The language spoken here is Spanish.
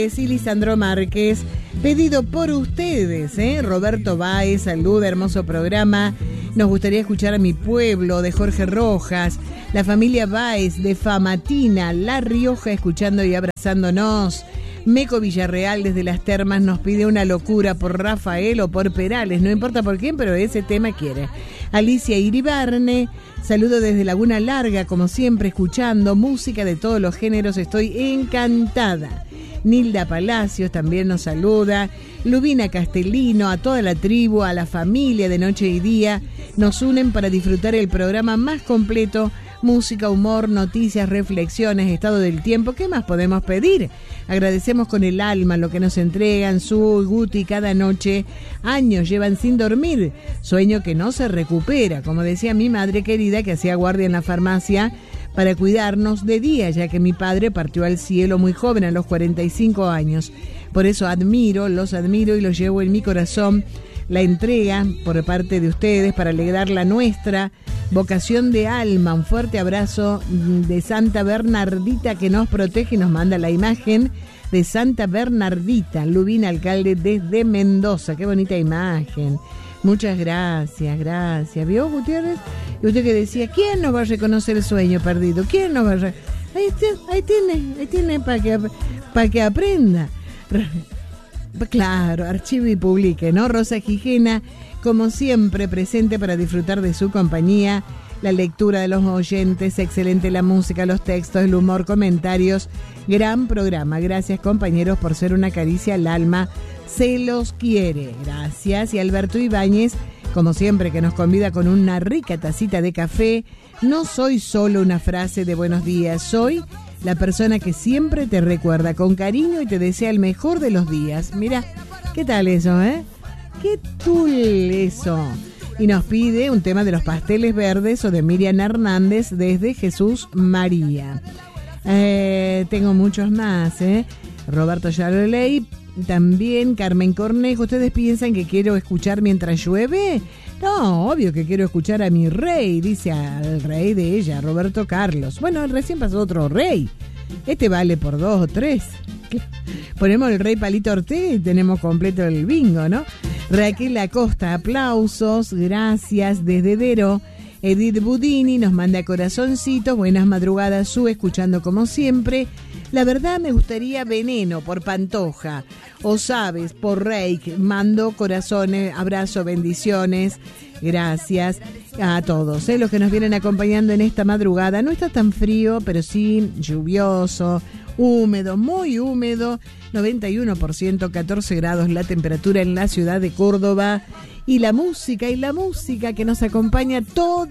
y Lisandro Márquez, pedido por ustedes, Roberto Báez, saluda, hermoso programa. Nos gustaría escuchar a Mi Pueblo, de Jorge Rojas, la familia Báez de Famatina, La Rioja, escuchando y abrazándonos. Meco Villarreal desde Las Termas nos pide Una Locura por Rafael o por Perales, no importa por quién, pero ese tema quiere. Alicia Iribarne, saludo desde Laguna Larga, como siempre, escuchando música de todos los géneros, estoy encantada. Nilda Palacios también nos saluda. Lubina Castellino, a toda la tribu, a la familia de Noche y Día, nos unen para disfrutar el programa más completo. Música, humor, noticias, reflexiones, estado del tiempo. ¿Qué más podemos pedir? Agradecemos con el alma lo que nos entregan Su y Guti cada noche. Años llevan sin dormir, sueño que no se recupera, como decía mi madre querida, que hacía guardia en la farmacia para cuidarnos de día, ya que mi padre partió al cielo muy joven, a los 45 años. Por eso los admiro y los llevo en mi corazón. La entrega por parte de ustedes para alegrar la nuestra vocación de alma. Un fuerte abrazo de Santa Bernardita, que nos protege y nos manda la imagen de Santa Bernardita. Lubina, alcalde desde Mendoza. Qué bonita imagen. Muchas gracias, gracias. ¿Vio, Gutiérrez? Y usted que decía, ¿quién nos va a reconocer el sueño perdido? ¿Quién nos va a ahí tiene para que aprenda. Claro, archive y publique, ¿no? Rosa Gijena, como siempre, presente para disfrutar de su compañía, la lectura de los oyentes, excelente la música, los textos, el humor, comentarios, gran programa. Gracias, compañeros, por ser una caricia al alma. Se los quiere. Gracias. Y Alberto Ibáñez, como siempre, que nos convida con una rica tacita de café. No soy solo una frase de buenos días, soy la persona que siempre te recuerda con cariño y te desea el mejor de los días. Mira, ¿qué tal eso, ¿Qué tul eso? Y nos pide un tema de Los Pasteles Verdes o de Miriam Hernández desde Jesús María. Tengo muchos más, Roberto ya lo leí. También Carmen Cornejo. ¿Ustedes piensan que quiero escuchar mientras llueve? No, obvio que quiero escuchar a mi rey, dice al rey de ella, Roberto Carlos. Bueno, recién pasó otro rey. Este vale por 2 o 3. Ponemos el rey Palito Ortega y tenemos completo el bingo, ¿no? Raquel Acosta, aplausos, gracias desde Dero. Edith Budini nos manda corazoncitos, buenas madrugadas, escuchando como siempre. La verdad me gustaría Veneno por Pantoja, o Sabes por Reik. Mando corazones, abrazo, bendiciones, gracias a todos, los que nos vienen acompañando en esta madrugada. No está tan frío, pero sí lluvioso, húmedo, muy húmedo, 91%, 14 grados la temperatura en la ciudad de Córdoba. Y la música que nos acompaña todo